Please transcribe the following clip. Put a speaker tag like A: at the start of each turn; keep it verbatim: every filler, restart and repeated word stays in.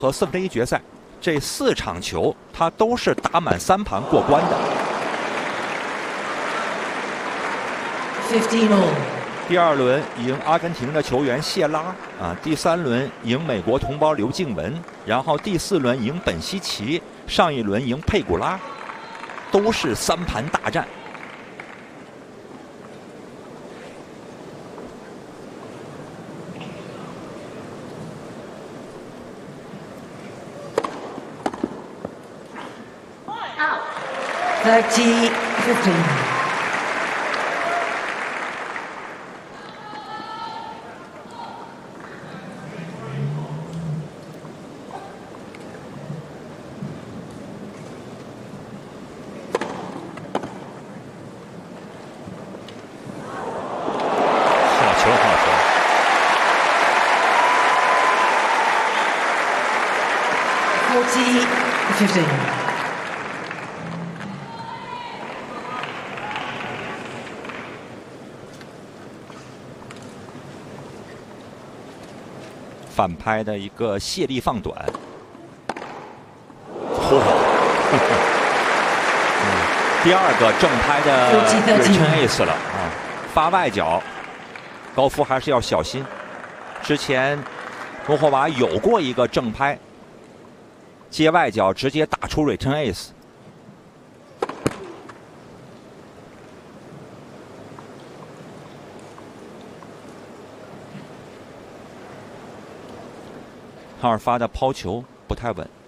A: 和四分之一决赛这四场球，他都是打满三盘过关的。
B: fifteen all。
A: 第二轮赢阿根廷的球员谢拉啊，第三轮赢美国同胞刘静文，然后第四轮赢本西奇，上一轮赢佩古拉，都是三盘大战。
B: thirty fifteen。
A: 好球，好球！
B: forty fifteen。
A: 反拍的一个卸力放短，嚯、嗯！第二个正拍的 return ace 了啊，发外角，高夫还是要小心。之前莫霍娃有过一个正拍，接外角直接打出 return ace。 哈尔发的抛球不太稳。